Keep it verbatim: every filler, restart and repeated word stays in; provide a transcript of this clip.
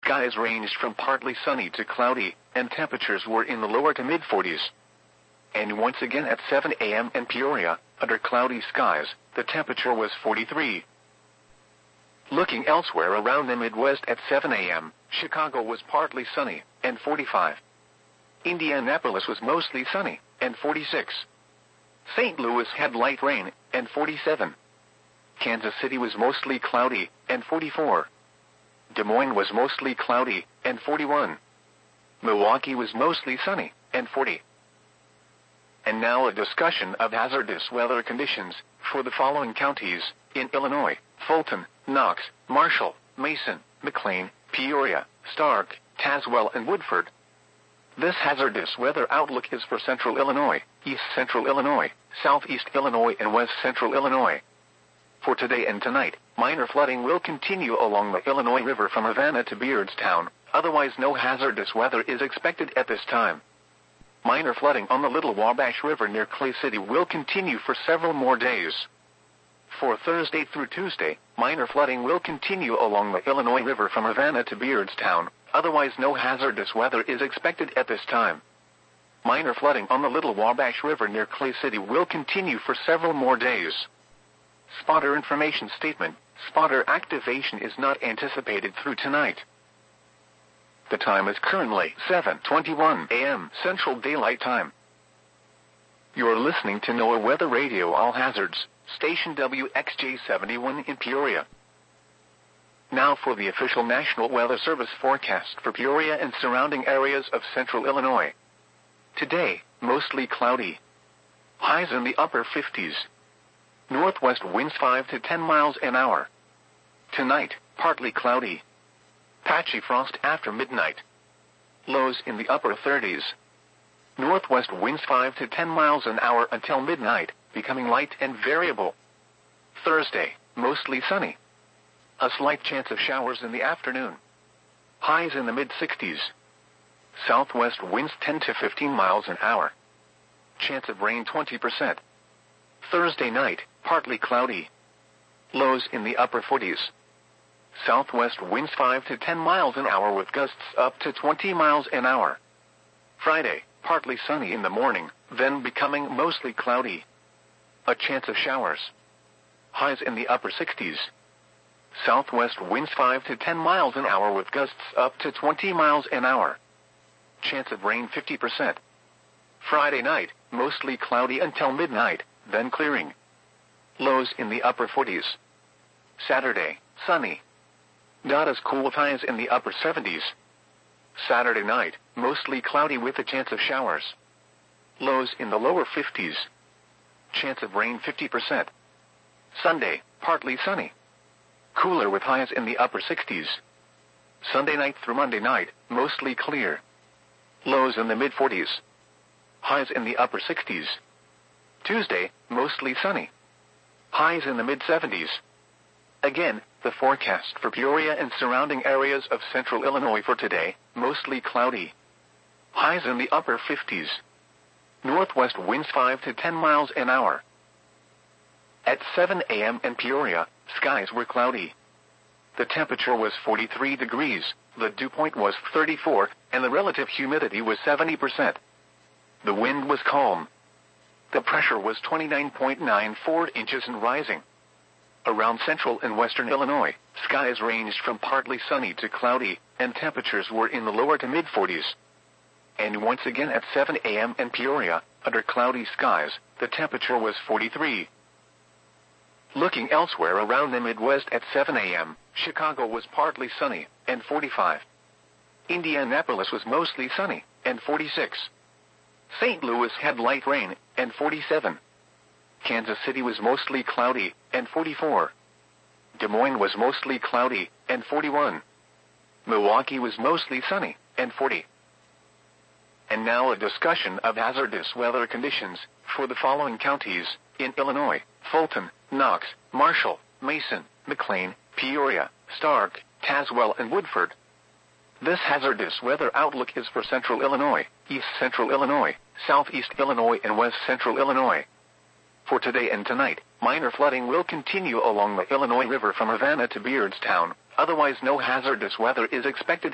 skies ranged from partly sunny to cloudy, and temperatures were in the lower to mid forties. And once again at seven a m in Peoria, under cloudy skies, the temperature was forty-three. Looking elsewhere around the Midwest at seven a m, Chicago was partly sunny, and forty-five. Indianapolis was mostly sunny, and forty-six. Saint Louis had light rain, and forty-seven. Kansas City was mostly cloudy, and forty-four. Des Moines was mostly cloudy, and forty-one. Milwaukee was mostly sunny, and forty. And now a discussion of hazardous weather conditions for the following counties in Illinois: Fulton, Knox, Marshall, Mason, McLean, Peoria, Stark, Tazewell, and Woodford. This hazardous weather outlook is for Central Illinois, East Central Illinois, Southeast Illinois, and West Central Illinois. For today and tonight, minor flooding will continue along the Illinois River from Havana to Beardstown. Otherwise, no hazardous weather is expected at this time. Minor flooding on the Little Wabash River near Clay City will continue for several more days. For Thursday through Tuesday, minor flooding will continue along the Illinois River from Havana to Beardstown. Otherwise, no hazardous weather is expected at this time. Minor flooding on the Little Wabash River near Clay City will continue for several more days. Spotter information statement: spotter activation is not anticipated through tonight. The time is currently seven twenty-one a m Central Daylight Time. You're listening to NOAA Weather Radio All Hazards, station W X J seventy-one in Peoria. Now for the official National Weather Service forecast for Peoria and surrounding areas of Central Illinois. Today, mostly cloudy. Highs in the upper fifties. Northwest winds five to ten miles an hour. Tonight, partly cloudy. Patchy frost after midnight. Lows in the upper thirties. Northwest winds five to ten miles an hour until midnight, becoming light and variable. Thursday, mostly sunny. A slight chance of showers in the afternoon. Highs in the mid-sixties. Southwest winds ten to fifteen miles an hour. Chance of rain twenty percent. Thursday night, partly cloudy. Lows in the upper forties. Southwest winds five to ten miles an hour with gusts up to twenty miles an hour. Friday, partly sunny in the morning, then becoming mostly cloudy. A chance of showers. Highs in the upper sixties. Southwest winds five to ten miles an hour with gusts up to twenty miles an hour. Chance of rain fifty percent. Friday night, mostly cloudy until midnight, then clearing. Lows in the upper forties. Saturday, sunny. Not as cool with highs in the upper seventies. Saturday night, mostly cloudy with a chance of showers. Lows in the lower fifties. Chance of rain fifty percent. Sunday, partly sunny. Cooler with highs in the upper sixties. Sunday night through Monday night, mostly clear. Lows in the mid forties. Highs in the upper sixties. Tuesday, mostly sunny. Highs in the mid seventies. Again, the forecast for Peoria and surrounding areas of Central Illinois for today: mostly cloudy. Highs in the upper fifties. Northwest winds five to ten miles an hour. At seven a m in Peoria, skies were cloudy. The temperature was forty-three degrees, the dew point was thirty-four, and the relative humidity was seventy percent. The wind was calm. The pressure was twenty-nine point nine four inches and rising. Around central and western Illinois, skies ranged from partly sunny to cloudy, and temperatures were in the lower to mid forties. And once again at seven a m in Peoria, under cloudy skies, the temperature was forty-three. Looking elsewhere around the Midwest at seven a m, Chicago was partly sunny, and forty-five. Indianapolis was mostly sunny, and forty-six. Saint Louis had light rain, and forty-seven. Kansas City was mostly cloudy, and forty-four. Des Moines was mostly cloudy, and forty-one. Milwaukee was mostly sunny, and forty. And now a discussion of hazardous weather conditions for the following counties in Illinois: Fulton, Knox, Marshall, Mason, McLean, Peoria, Stark, Tazewell, and Woodford. This hazardous weather outlook is for Central Illinois, East Central Illinois, Southeast Illinois, and West Central Illinois. For today and tonight, minor flooding will continue along the Illinois River from Havana to Beardstown. Otherwise, no hazardous weather is expected